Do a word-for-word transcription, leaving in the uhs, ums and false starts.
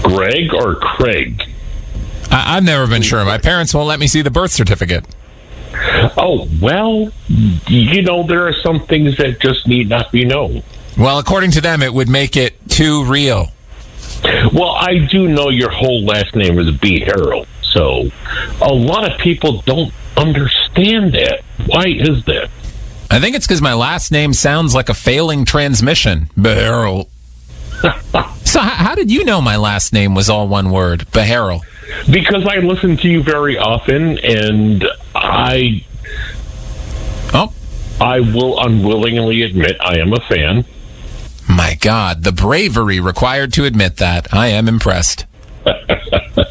Greg or Craig? I- I've never been sure. My parents won't let me see the birth certificate. Oh, well, you know, there are some things that just need not be known. Well, according to them, it would make it too real. Well, I do know your whole last name is B. Harold, so a lot of people don't understand that. Why is that? I think it's because my last name sounds like a failing transmission. Beharrell. So h- how did you know my last name was all one word? Beharrell. Because I listen to you very often, and I... Oh. I will unwillingly admit I am a fan. My God, the bravery required to admit that. I am impressed.